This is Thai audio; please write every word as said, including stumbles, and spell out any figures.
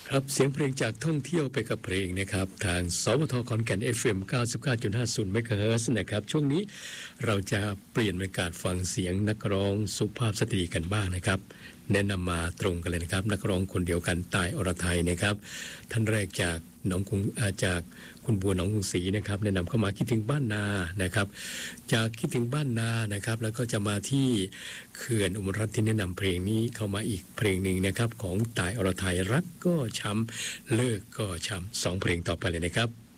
ครับเสียงเพลงจากท่องเที่ยวไปกับเพลงนะครับทางสวทขอนแก่น เอฟ เอ็ม เก้าสิบเก้าจุดห้าศูนย์ เมกะเฮิรตซ์นะครับช่วงนี้เราจะเปลี่ยนบรรยากาศฟังเสียงนักร้องสุภาพสตรีกันบ้างนะครับแนะนำมาตรงกันเลยนะครับนักร้องคนเดียวกันตายอรไทยนะครับท่านแรกจากหนองกรุงอาจากคุณบัวหนองกรุงศรีนะครับแนะนำเข้ามาคิดถึงบ้านนานะครับจากคิดถึงบ้านนานะครับแล้วก็จะมาที่เขื่อนอุบลรัตน์ที่แนะนำเพลงนี้เข้ามาอีกเพลงหนึ่งนะครับของตายอรไทยรักก็ช้ำเลิกก็ช้ำสองเพลงต่อไปเลยนะครับ